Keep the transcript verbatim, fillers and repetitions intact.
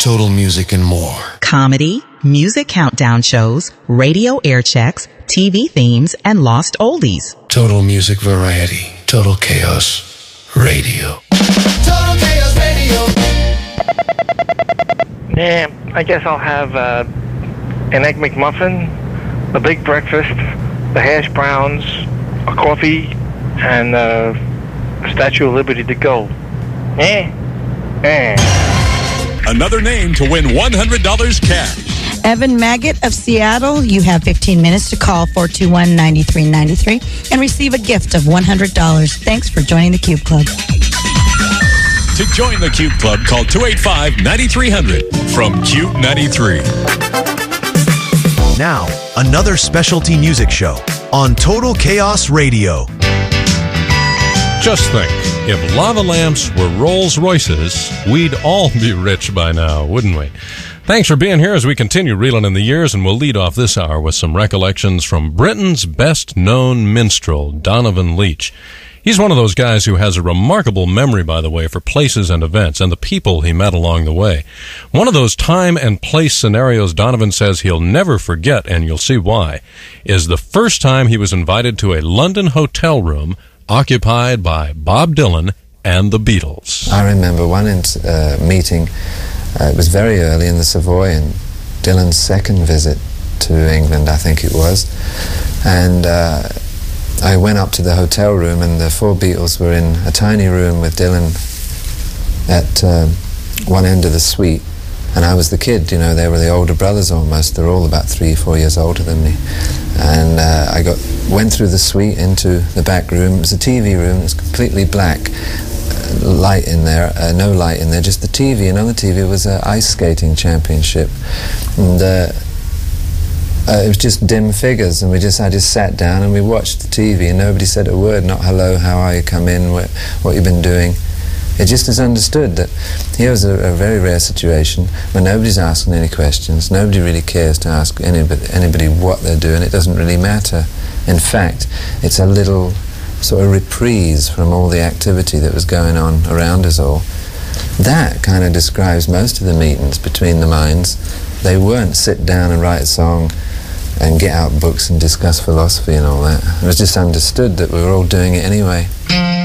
Total Music and more. Comedy, music countdown shows, radio air checks, T V themes, and lost oldies. Total Music Variety. Total Chaos Radio. Total Chaos Radio. Yeah, I guess I'll have uh, an Egg McMuffin, a big breakfast, the hash browns, a coffee, and uh, a Statue of Liberty to go. Eh? Eh. Another name to win one hundred dollars cash. Evan Maggot of Seattle, you have fifteen minutes to call four two one, nine three nine three and receive a gift of one hundred dollars. Thanks for joining the Cube Club. To join the Cube Club, call two eight five, nine three zero zero from Cube ninety-three. Now, another specialty music show on Total Chaos Radio. Just think, if lava lamps were Rolls Royces, we'd all be rich by now, wouldn't we? Thanks for being here as we continue reeling in the years, and we'll lead off this hour with some recollections from Britain's best-known minstrel, Donovan Leitch. He's one of those guys who has a remarkable memory, by the way, for places and events and the people he met along the way. One of those time and place scenarios Donovan says he'll never forget, and you'll see why, is the first time he was invited to a London hotel room occupied by Bob Dylan and the Beatles. I remember one uh, meeting, uh, it was very early in the Savoy, and Dylan's second visit to England, I think it was, and uh, I went up to the hotel room, and the four Beatles were in a tiny room with Dylan at uh, one end of the suite, and I was the kid, you know, they were the older brothers almost, they're all about three, four years older than me. And uh, I got went through the suite into the back room. It was a T V room, it was completely black, uh, light in there, uh, no light in there, just the T V, and on the T V was an ice skating championship. And uh, uh, it was just dim figures, and we just, I just sat down and we watched the T V, and nobody said a word, not hello, how are you, come in, what, what you've been doing. It just is understood that here was a, a very rare situation where nobody's asking any questions, nobody really cares to ask anybody, anybody what they're doing, it doesn't really matter. In fact, it's a little sort of reprise from all the activity that was going on around us all. That kind of describes most of the meetings between the minds. They weren't sit down and write a song and get out books and discuss philosophy and all that. It was just understood that we were all doing it anyway.